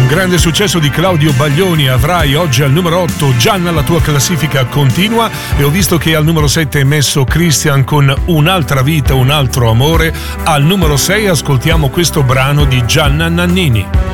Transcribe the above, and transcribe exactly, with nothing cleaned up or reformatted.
Un grande successo di Claudio Baglioni, Avrai, oggi al numero otto. Gianna, la tua classifica continua e ho visto che al numero sette è messo Christian con Un'altra vita, un altro amore. Al numero sei ascoltiamo questo brano di Gianna Nannini.